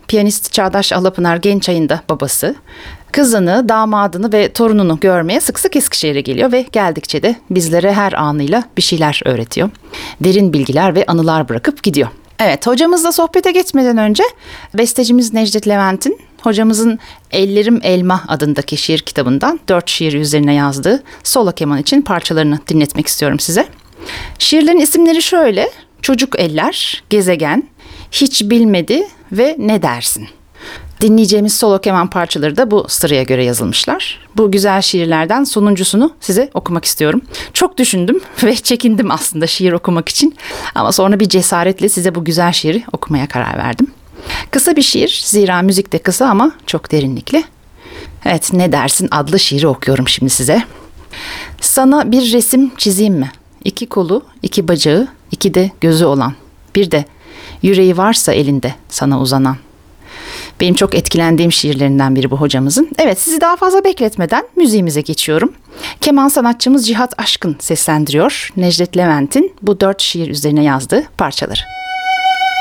Piyanist Çağdaş Alapınar Gençay'ın da babası. Kızını, damadını ve torununu görmeye sık sık Eskişehir'e geliyor ve geldikçe de bizlere her anıyla bir şeyler öğretiyor. Derin bilgiler ve anılar bırakıp gidiyor. Evet, hocamızla sohbete geçmeden önce bestecimiz Necdet Levent'in hocamızın Ellerim Elma adındaki şiir kitabından 4 şiir üzerine yazdığı solo keman için parçalarını dinletmek istiyorum size. Şiirlerin isimleri şöyle: Çocuk Eller, Gezegen, Hiç Bilmedi ve Ne Dersin. Dinleyeceğimiz solo keman parçaları da bu sıraya göre yazılmışlar. Bu güzel şiirlerden sonuncusunu size okumak istiyorum. Çok düşündüm ve çekindim aslında şiir okumak için. Ama sonra bir cesaretle size bu güzel şiiri okumaya karar verdim. Kısa bir şiir, zira müzik de kısa ama çok derinlikli. Evet, Ne Dersin adlı şiiri okuyorum şimdi size. Sana bir resim çizeyim mi? 2 kolu, 2 bacağı, 2 de gözü olan. Bir de yüreği varsa elinde sana uzanan. Benim çok etkilendiğim şiirlerinden biri bu hocamızın. Evet, sizi daha fazla bekletmeden müziğimize geçiyorum. Keman sanatçımız Cihat Aşkın seslendiriyor Necdet Levent'in bu 4 şiir üzerine yazdığı parçaları.